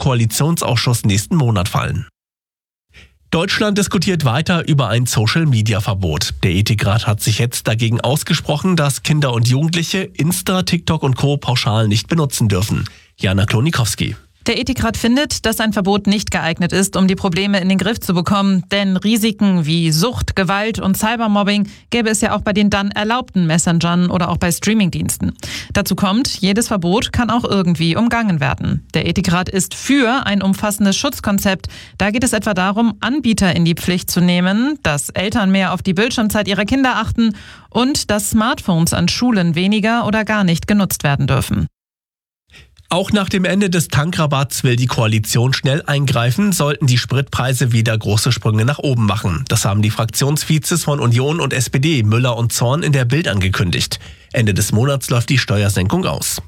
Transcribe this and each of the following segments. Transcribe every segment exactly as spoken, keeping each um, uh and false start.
Koalitionsausschuss nächsten Monat fallen. Deutschland diskutiert weiter über ein Social-Media-Verbot. Der Ethikrat hat sich jetzt dagegen ausgesprochen, dass Kinder und Jugendliche Insta, TikTok und Co. pauschal nicht benutzen dürfen. Jana Klonikowski. Der Ethikrat findet, dass ein Verbot nicht geeignet ist, um die Probleme in den Griff zu bekommen. Denn Risiken wie Sucht, Gewalt und Cybermobbing gäbe es ja auch bei den dann erlaubten Messengern oder auch bei Streamingdiensten. Dazu kommt, jedes Verbot kann auch irgendwie umgangen werden. Der Ethikrat ist für ein umfassendes Schutzkonzept. Da geht es etwa darum, Anbieter in die Pflicht zu nehmen, dass Eltern mehr auf die Bildschirmzeit ihrer Kinder achten und dass Smartphones an Schulen weniger oder gar nicht genutzt werden dürfen. Auch nach dem Ende des Tankrabatts will die Koalition schnell eingreifen, sollten die Spritpreise wieder große Sprünge nach oben machen. Das haben die Fraktionsvizes von Union und S P D, Müller und Zorn, in der Bild angekündigt. Ende des Monats läuft die Steuersenkung aus.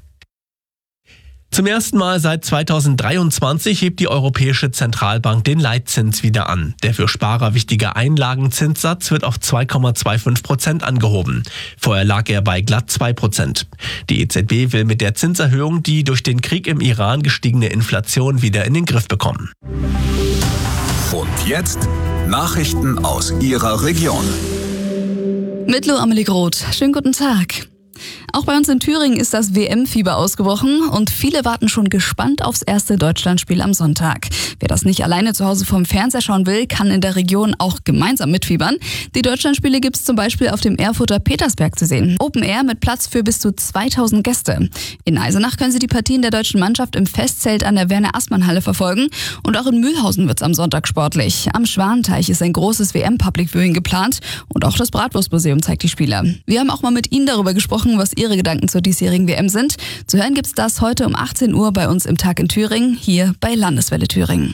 Zum ersten Mal seit zweitausenddreiundzwanzig hebt die Europäische Zentralbank den Leitzins wieder an. Der für Sparer wichtige Einlagenzinssatz wird auf zwei Komma fünfundzwanzig Prozent angehoben. Vorher lag er bei glatt zwei Prozent. Die E Z B will mit der Zinserhöhung die durch den Krieg im Iran gestiegene Inflation wieder in den Griff bekommen. Und jetzt Nachrichten aus Ihrer Region. Mit Lo Amelie Groth. Schönen guten Tag. Auch bei uns in Thüringen ist das W M-Fieber ausgebrochen und viele warten schon gespannt aufs erste Deutschlandspiel am Sonntag. Wer das nicht alleine zu Hause vom Fernseher schauen will, kann in der Region auch gemeinsam mitfiebern. Die Deutschlandspiele gibt es zum Beispiel auf dem Erfurter Petersberg zu sehen. Open Air mit Platz für bis zu zweitausend Gäste. In Eisenach können Sie die Partien der deutschen Mannschaft im Festzelt an der Werner-Assmann-Halle verfolgen. Und auch in Mühlhausen wird es am Sonntag sportlich. Am Schwanenteich ist ein großes W M-Public-Viewing geplant und auch das Bratwurstmuseum zeigt die Spiele. Wir haben auch mal mit Ihnen darüber gesprochen, was Ihre Gedanken zur diesjährigen W M sind. Zu hören gibt's das heute um achtzehn Uhr bei uns im Tag in Thüringen, hier bei Landeswelle Thüringen.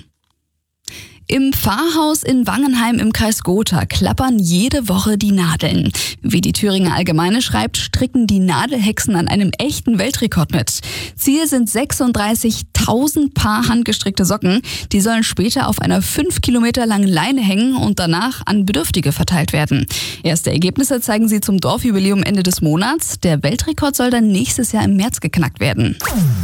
Im Pfarrhaus in Wangenheim im Kreis Gotha klappern jede Woche die Nadeln. Wie die Thüringer Allgemeine schreibt, stricken die Nadelhexen an einem echten Weltrekord mit. Ziel sind sechsunddreißigtausend Paar handgestrickte Socken. Die sollen später auf einer fünf Kilometer langen Leine hängen und danach an Bedürftige verteilt werden. Erste Ergebnisse zeigen sie zum Dorfjubiläum Ende des Monats. Der Weltrekord soll dann nächstes Jahr im März geknackt werden.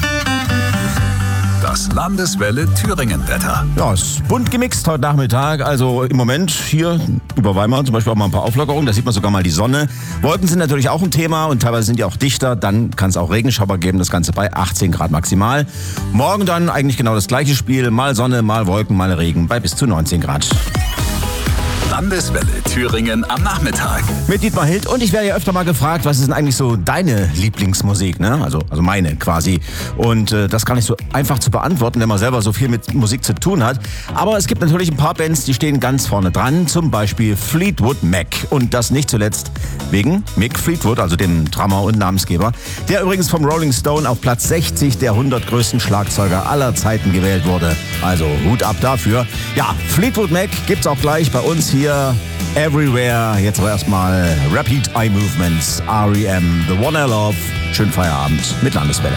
Das Landeswelle Thüringen-Wetter. Ja, es ist bunt gemixt heute Nachmittag. Also im Moment hier über Weimar zum Beispiel auch mal ein paar Auflockerungen. Da sieht man sogar mal die Sonne. Wolken sind natürlich auch ein Thema und teilweise sind die auch dichter. Dann kann es auch Regenschauer geben. Das Ganze bei achtzehn Grad maximal. Morgen dann eigentlich genau das gleiche Spiel. Mal Sonne, mal Wolken, mal Regen bei bis zu neunzehn Grad. Landeswelle Thüringen am Nachmittag. Mit Dietmar Hild und ich werde ja öfter mal gefragt, was ist denn eigentlich so deine Lieblingsmusik, ne? Also, also meine quasi. Und äh, das gar nicht so einfach zu beantworten, wenn man selber so viel mit Musik zu tun hat. Aber es gibt natürlich ein paar Bands, die stehen ganz vorne dran. Zum Beispiel Fleetwood Mac. Und das nicht zuletzt wegen Mick Fleetwood, also dem Drummer und Namensgeber, der übrigens vom Rolling Stone auf Platz sechzig der hundert größten Schlagzeuger aller Zeiten gewählt wurde. Also Hut ab dafür. Ja, Fleetwood Mac gibt's auch gleich bei uns hier. Everywhere. Jetzt aber erstmal Rapid Eye Movements, R E M, The One I Love. Schönen Feierabend mit Landeswelle.